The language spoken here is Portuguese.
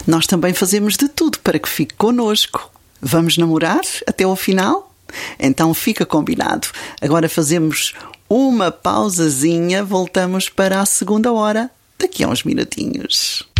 nós também fazemos de tudo para que fique connosco. Vamos namorar até ao final? Então fica combinado. Agora fazemos uma pausazinha, voltamos para a segunda hora, daqui a uns minutinhos.